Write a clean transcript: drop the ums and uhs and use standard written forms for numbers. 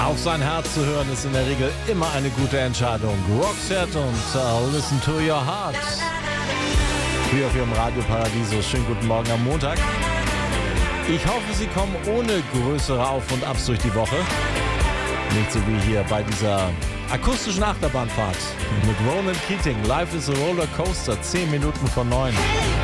Auf sein Herz zu hören ist in der Regel immer eine gute Entscheidung. Roxette und Listen to Your Heart. Hier auf Ihrem Radio Paradiso. Schönen guten Morgen am Montag. Ich hoffe, Sie kommen ohne größere Auf- und Abs durch die Woche. Nicht so wie hier bei dieser akustischen Achterbahnfahrt mit Ronan Keating. Life is a Roller Coaster, 10 Minuten vor 9.